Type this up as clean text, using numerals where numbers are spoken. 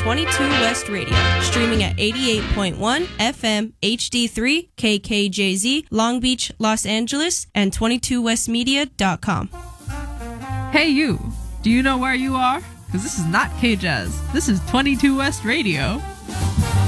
22 West Radio, streaming at 88.1 FM HD3 KKJZ, Long Beach, Los Angeles, and 22westmedia.com. Hey you, do you know where you are? Because this is not K-Jazz. This is 22 West Radio.